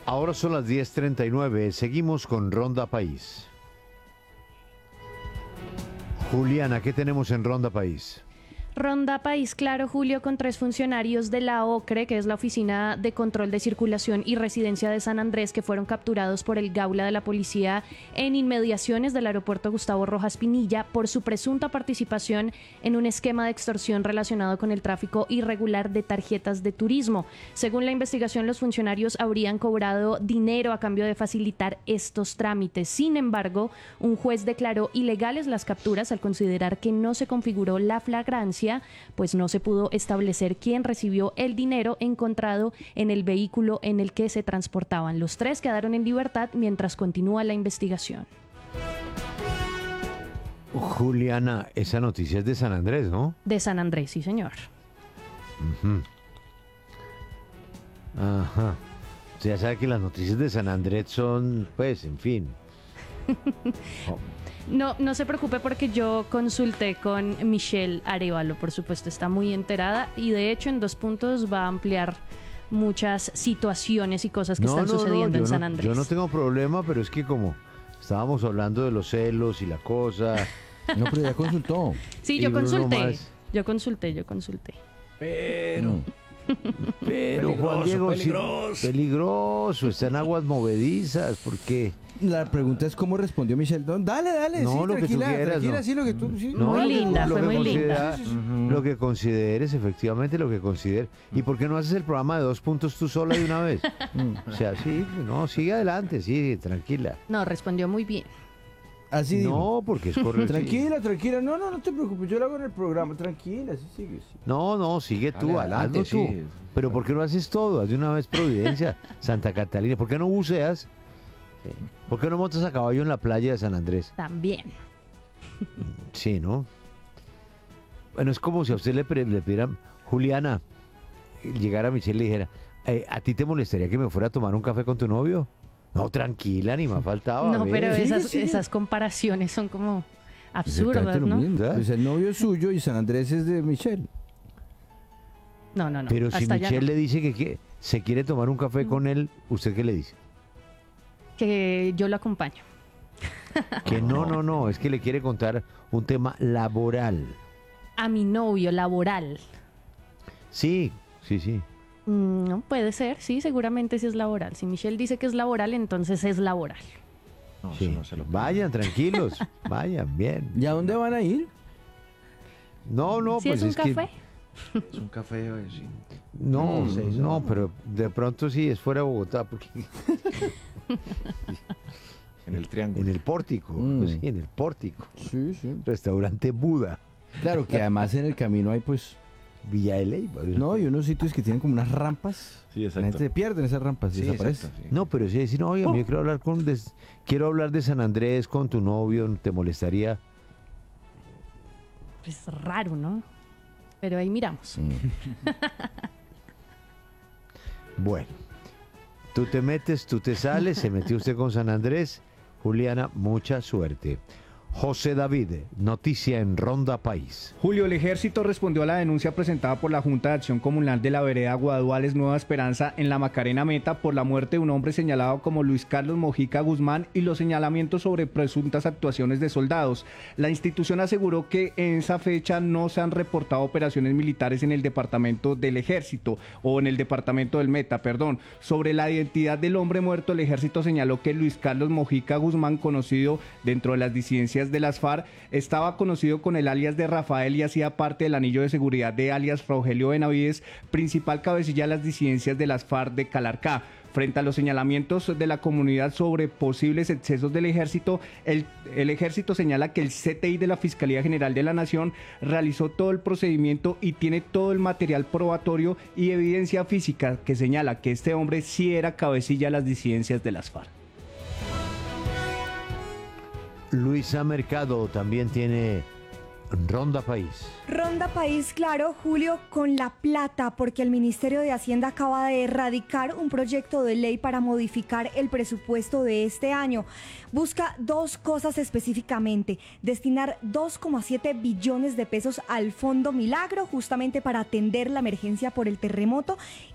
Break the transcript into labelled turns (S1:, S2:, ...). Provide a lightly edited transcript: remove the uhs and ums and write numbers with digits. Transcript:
S1: Ahora son las 10:39. Seguimos con Ronda País. Juliana, ¿qué tenemos en Ronda País?
S2: Ronda País Claro, Julio, con 3 funcionarios de la OCRE, que es la Oficina de Control de Circulación y Residencia de San Andrés, que fueron capturados por el Gaula de la Policía en inmediaciones del aeropuerto Gustavo Rojas Pinilla por su presunta participación en un esquema de extorsión relacionado con el tráfico irregular de tarjetas de turismo. Según la investigación, los funcionarios habrían cobrado dinero a cambio de facilitar estos trámites. Sin embargo, un juez declaró ilegales las capturas al considerar que no se configuró la flagrancia, pues no se pudo establecer quién recibió el dinero encontrado en el vehículo en el que se transportaban. Los 3 quedaron en libertad mientras continúa la investigación.
S1: Juliana, esa noticia es de San Andrés, ¿no?
S2: De San Andrés, sí, señor.
S1: Ajá. Ya sabe que las noticias de San Andrés son, pues, en fin.
S2: No se preocupe porque yo consulté con Michelle Arévalo, por supuesto, está muy enterada y de hecho en 2 puntos va a ampliar muchas situaciones y cosas que están sucediendo en San Andrés.
S1: Yo no tengo problema, pero es que como estábamos hablando de los celos y la cosa.
S3: No, pero ya consultó.
S2: Sí, yo consulté.
S1: Pero Juan Diego, peligroso, está en aguas movedizas, ¿por qué?
S3: La pregunta es cómo respondió Michelle. Dale,
S1: No,
S3: sí,
S1: lo que tú
S3: tranquila,
S1: quieras,
S3: tranquila,
S1: no.
S3: sí, lo que tú... Sí.
S1: No,
S2: Muy linda, fue muy linda.
S1: Lo que consideres, efectivamente, lo que consideres. ¿Y por qué no haces el programa de 2 puntos tú sola de una vez? O sea, sí, no, sigue adelante, sí, tranquila.
S2: No, respondió muy bien.
S3: Así dijo.
S1: No, porque es correcto.
S3: Tranquila. No te preocupes, yo lo hago en el programa. Tranquila, sí, sigue. Sí.
S1: No, sigue tú,
S3: Dale, adelante,
S1: hazlo tú.
S3: sí.
S1: Pero ¿por qué no haces todo? Haz de una vez Providencia, Santa Catalina. ¿Por qué no buceas? ¿Por qué no montas a caballo en la playa de San Andrés?
S2: También.
S1: Sí, ¿no? Bueno, es como si a usted le pidieran, Juliana, llegara a Michelle y le dijera, ¿a ti te molestaría que me fuera a tomar un café con tu novio? No, tranquila, ni me ha faltado.
S2: No, pero
S3: Sigue.
S2: esas comparaciones son como absurdas,
S3: Exactamente lo
S2: ¿no?
S3: mismo. Pues el novio es suyo y San Andrés es de Michelle.
S2: No.
S1: Pero si
S2: hasta allá
S1: Michelle
S2: no.
S1: le dice que se quiere tomar un café con él, ¿usted qué le dice?
S2: Que yo lo acompaño.
S1: Que no, es que le quiere contar un tema laboral.
S2: A mi novio, laboral.
S1: Sí.
S2: No, puede ser, sí, seguramente sí es laboral. Si Michelle dice que es laboral, entonces es laboral.
S4: No,
S1: Sí.
S4: eso no se lo
S1: Vayan, tranquilos, vayan, bien.
S3: ¿Y a dónde van a ir?
S1: No,
S2: ¿Sí
S1: pues
S2: es un
S1: que
S2: café?
S4: Es un café, sí.
S1: No, pero de pronto sí es fuera de Bogotá, porque
S4: En el triángulo.
S1: en el pórtico, pues sí, en el pórtico.
S3: Sí.
S1: Restaurante Buda,
S3: Claro que además en el camino hay pues...
S1: Villa de Leyva.
S3: No, y unos sitios que tienen como unas rampas.
S4: Sí, exacto.
S3: La gente se pierde en esas rampas,
S4: Sí,
S3: desaparece.
S4: exacto, sí.
S1: No, pero sí decir, no, oiga, yo quiero hablar de San Andrés con tu novio, ¿te molestaría?
S2: Es raro, ¿no? Pero ahí miramos.
S1: Bueno, tú te metes, tú te sales, se metió usted con San Andrés. Juliana, mucha suerte. José David, noticia en Ronda País.
S5: Julio, el ejército respondió a la denuncia presentada por la Junta de Acción Comunal de la vereda Guaduales Nueva Esperanza en la Macarena Meta por la muerte de un hombre señalado como Luis Carlos Mojica Guzmán y los señalamientos sobre presuntas actuaciones de soldados. La institución aseguró que en esa fecha no se han reportado operaciones militares en el departamento del ejército o en el departamento del Meta, perdón. Sobre la identidad del hombre muerto, el ejército señaló que Luis Carlos Mojica Guzmán, conocido dentro de las disidencias de las FARC, estaba conocido con el alias de Rafael y hacía parte del anillo de seguridad de alias Rogelio Benavides, principal cabecilla de las disidencias de las FARC de Calarcá. Frente a los señalamientos de la comunidad sobre posibles excesos del ejército, el ejército señala que el CTI de la Fiscalía General de la Nación realizó todo el procedimiento y tiene todo el material probatorio y evidencia física que señala que este hombre sí era cabecilla de las disidencias de las FARC.
S1: Luisa Mercado también tiene Ronda País.
S6: Ronda País, claro, Julio, con la plata, porque el Ministerio de Hacienda acaba de erradicar un proyecto de ley para modificar el presupuesto de este año. Busca 2 cosas específicamente: destinar 2,7 billones de pesos al Fondo Milagro, justamente para atender la emergencia por el terremoto,